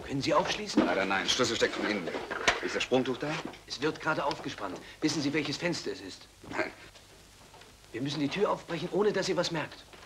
Können Sie aufschließen? Leider nein. Schlüssel steckt von innen. Ist das Sprungtuch da? Es wird gerade aufgespannt. Wissen Sie, welches Fenster es ist? Nein. Wir müssen die Tür aufbrechen, ohne dass ihr was merkt.